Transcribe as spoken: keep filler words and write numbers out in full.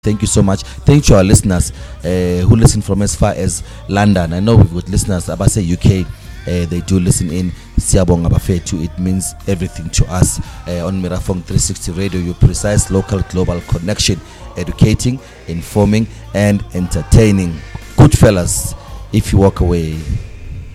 Thank you so much. Thank you to our listeners uh, who listen from as far as London. I know we've got listeners about say U K. Uh, they do listen in. Siyabonga bafethu. It means everything to us. Uh, on Mirafong three sixty Radio, your precise local global connection, educating, informing, and entertaining. Good fellas, if you walk away.